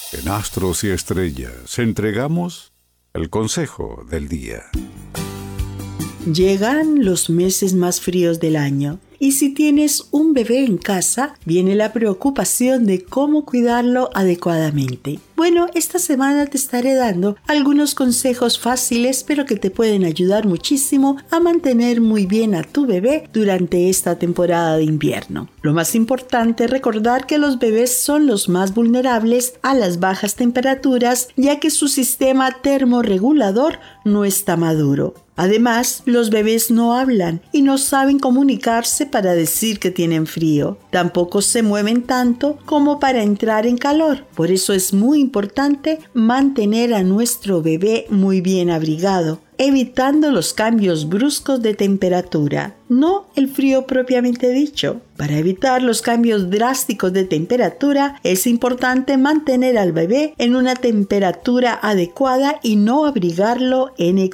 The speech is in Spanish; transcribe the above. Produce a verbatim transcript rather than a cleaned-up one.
En Astros y Estrellas entregamos el consejo del día. Llegan los meses más fríos del año y si tienes un bebé en casa, viene la preocupación de cómo cuidarlo adecuadamente. Bueno, esta semana te estaré dando algunos consejos fáciles pero que te pueden ayudar muchísimo a mantener muy bien a tu bebé durante esta temporada de invierno. Lo más importante es recordar que los bebés son los más vulnerables a las bajas temperaturas, ya que su sistema termorregulador no está maduro. Además, los bebés no hablan y no saben comunicarse para decir que tienen frío. Tampoco se mueven tanto como para entrar en calor. Por eso es muy importante mantener a nuestro bebé muy bien abrigado, evitando los cambios bruscos de temperatura, no el frío propiamente dicho. Para evitar los cambios drásticos de temperatura, es importante mantener al bebé en una temperatura adecuada y no abrigarlo en exceso.